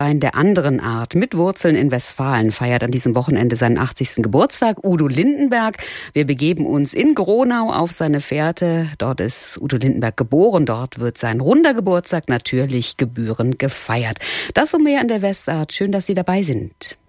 Wein der anderen Art mit Wurzeln in Westfalen feiert an diesem Wochenende seinen 80. Geburtstag. Udo Lindenberg. Wir begeben uns in Gronau auf seine Fährte. Dort ist Udo Lindenberg geboren. Dort wird sein runder Geburtstag natürlich gebührend gefeiert. Das und mehr in der Westart. Schön, dass Sie dabei sind.